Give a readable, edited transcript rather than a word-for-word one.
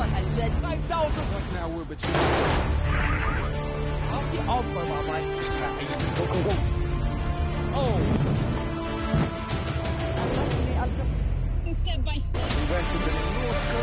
الجد 5,000. What now we're between. عرفتي offer my Go, go, go. Oh. Step by step. We went to the North